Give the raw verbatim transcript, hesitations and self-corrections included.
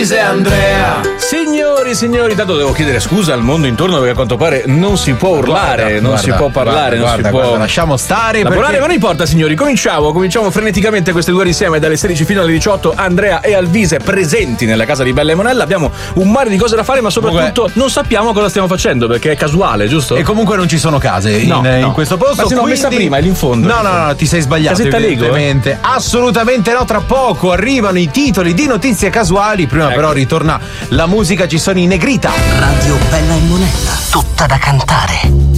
Andrea. Signori, signori, tanto devo chiedere scusa al mondo intorno perché a quanto pare non si può urlare, Guarda, non guarda, si può parlare, guarda, non guarda, si può. guarda, lasciamo stare. Lavorare, perché... ma non importa, signori. Cominciamo, cominciamo freneticamente queste due ore insieme dalle sedici fino alle diciotto. Andrea e Alvise presenti nella casa di Bella e Monella. Abbiamo un mare di cose da fare, ma soprattutto Comunque... non sappiamo cosa stiamo facendo perché è casuale, giusto? E comunque non ci sono case no, in, no. in questo posto. Ma se l'ho quindi... messa prima, è lì in fondo. No, no, no, ti sei sbagliato. Casetta Lego, evidentemente. Eh? Assolutamente no. Tra poco arrivano i titoli di notizie casuali. Prima, ecco. Però, ritorna la musica. Ci sono i Negrita. Radio Bella e Monella, tutta da cantare.